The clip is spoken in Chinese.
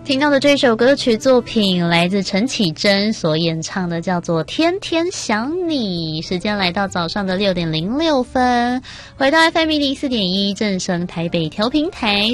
听到的这首歌曲作品来自陈绮贞所演唱的，叫做《天天想你》。时间来到早上的6:06，回到 FM 104.1正声台北调频台。